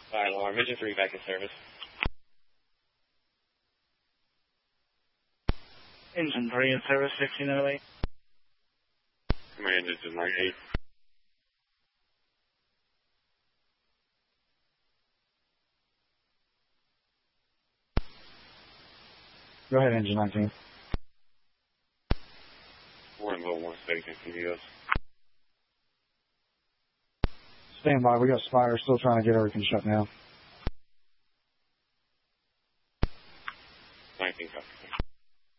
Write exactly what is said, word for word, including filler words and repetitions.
Fire alarm, Vision three back in service. Engine three in service, fifteen oh eight. Command engine line eight. Go ahead, engine nineteen. One low, one station, C D S. Stand by, we got Spire still trying to get everything shut down.